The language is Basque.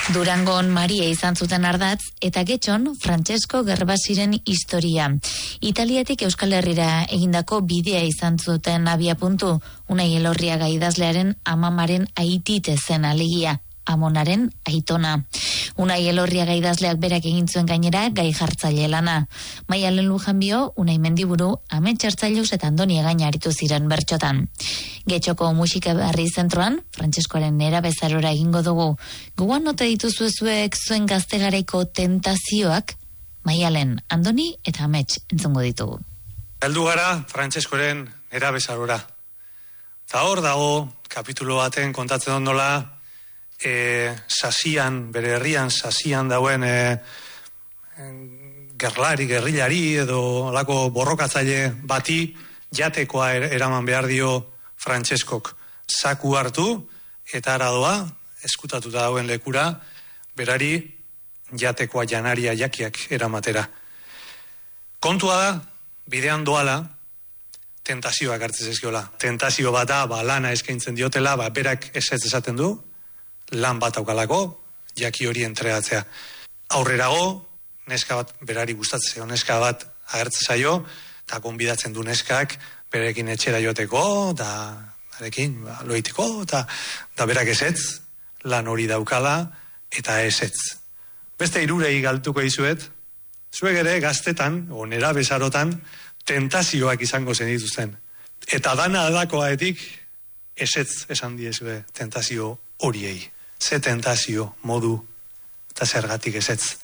Durangon Maria izan zuten ardatz eta Getxon Francesco Gerbasiren historia. Italiatik Euskal Herrira egindako bidea izan zuten abiapuntu. Unai Elorriaga idazlearen amamaren aitite zen alegia, amonaren aitona. Unai Elorriaga idazleak berak egin zuen gainera gai jartzaile lana. Maialen Lujanbio, Unai Mendiburu, Amets Hartzailuz eta Andoni Egaña aritu ziren bertxotan. Getxoko musika berri zentroan, Frantseskoaren nerabezarora egingo dugu. Gogoan nota dituzu zuek zuen gazte garaiko tentazioak? Maialen, Andoni eta Amets entzungo ditugu. Heldu gara Frantseskoren nerabezarora. Eta hor dago, kapitulo baten kontatzen ondola, sasian, bere herrian sasian dauen gerrillari edo alako borrokatzaile bati jatekoa eraman behar dio Frantseskok. Zaku hartu eta aradoa, eskutatuta dauen lekura, berari jatekoa janaria jakiak eramatera. Kontua da, bidean doala, tentazioak hartzen zezkiola. Tentazio bat da, lana eskaintzen diotela, berak ezetz esaten du, lan bat aukalako, jaki hori entregatzea. Aurrerago, neska bat berari gustatzea, neska bat agertzen zaio, eta konbidatzen du neskak berekin etxera joateko, eta arekin loiteko, eta berak ezetz, lan hori daukala, eta ezetz. Beste hirurei galtuko dizuet, zuek ere gaztetan, o nerabezarotan, tentazioak izango zen dituzten. Eta dana adakoaetik, ezetz esan diezue tentazio horiei. Ze tentazio, modu, eta zergatik ezetz.